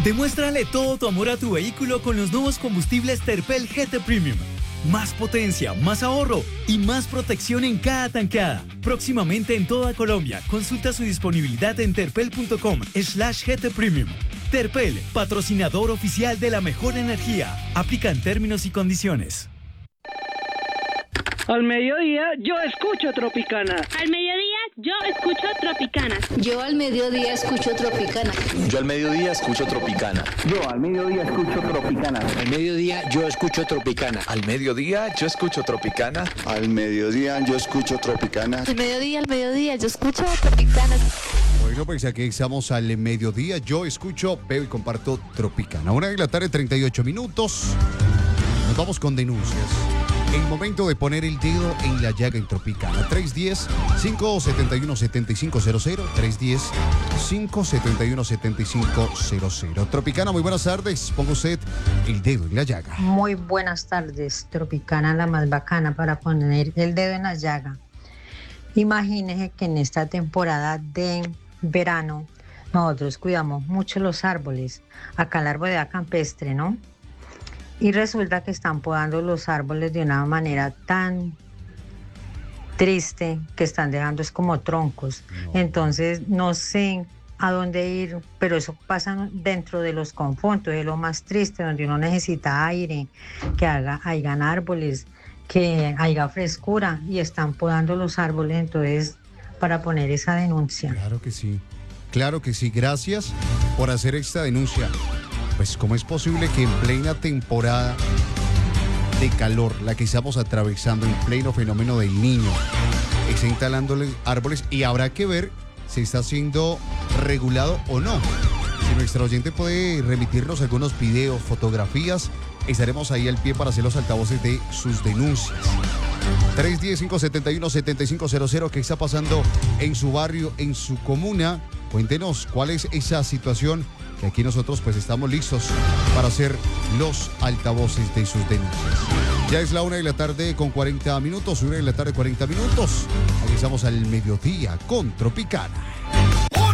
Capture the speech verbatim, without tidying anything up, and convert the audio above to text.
Demuéstrale todo tu amor a tu vehículo con los nuevos combustibles Terpel G T Premium. Más potencia, más ahorro y más protección en cada tanqueada. Próximamente en toda Colombia. Consulta su disponibilidad en terpel.com slash GT Premium. Terpel, patrocinador oficial de la mejor energía. Aplican términos y condiciones. Al mediodía yo escucho Tropicana. Al mediodía yo escucho Tropicana. Yo al mediodía escucho Tropicana. Yo al mediodía escucho Tropicana. Yo al mediodía escucho Tropicana. Al mediodía yo escucho Tropicana. Al mediodía yo escucho Tropicana. Al mediodía yo escucho Tropicana. Al mediodía, al mediodía yo escucho Tropicana. Bueno, pues aquí estamos al mediodía. Yo escucho, veo y comparto Tropicana. Una de la tarde, treinta y ocho minutos. Nos vamos con denuncias. El momento de poner el dedo en la llaga en Tropicana. tres uno cero, cinco siete uno, siete cinco cero cero. tres uno cero, cinco siete uno, siete cinco cero cero. Tropicana, muy buenas tardes. Ponga usted el dedo en la llaga. Muy buenas tardes. Tropicana, la más bacana para poner el dedo en la llaga. Imagínese que en esta temporada de verano nosotros cuidamos mucho los árboles. Acá en la arboleda campestre, ¿no? Y resulta que están podando los árboles de una manera tan triste que están dejando es como troncos. No. Entonces no sé a dónde ir, pero eso pasa dentro de los conjuntos, es lo más triste, donde uno necesita aire, que haga, hayan árboles, que haya frescura y están podando los árboles, entonces para poner esa denuncia. Claro que sí, claro que sí, gracias por hacer esta denuncia. Pues, ¿cómo es posible que en plena temporada de calor, la que estamos atravesando, en pleno fenómeno del Niño, estén talándole árboles? Y habrá que ver si está siendo regulado o no. Si nuestra oyente puede remitirnos algunos videos, fotografías, estaremos ahí al pie para hacer los altavoces de sus denuncias. tres uno cero, cinco siete uno, siete cinco cero cero. ¿Qué está pasando en su barrio, en su comuna? Cuéntenos cuál es esa situación, que aquí nosotros pues estamos listos para hacer los altavoces de sus denuncias. Ya es la una de la tarde con cuarenta minutos, una de la tarde cuarenta minutos. Aquí estamos al mediodía con Tropicana.